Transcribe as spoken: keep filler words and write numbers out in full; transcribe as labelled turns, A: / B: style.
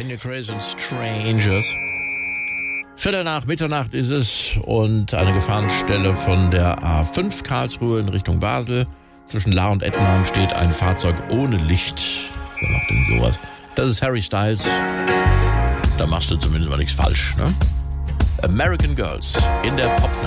A: Virginia Crazy Strangers. Viertel nach Mitternacht ist es und eine Gefahrenstelle von der A fünf Karlsruhe in Richtung Basel. Zwischen Lahr und Ettenheim steht ein Fahrzeug ohne Licht. Wer macht denn sowas? Das ist Harry Styles. Da machst du zumindest mal nichts falsch, ne? American Girls in der Popnacht.